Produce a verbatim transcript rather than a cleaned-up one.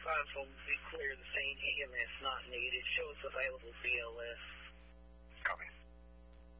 five will be clear the saying E M S not needed. Show us available B L S. Copy.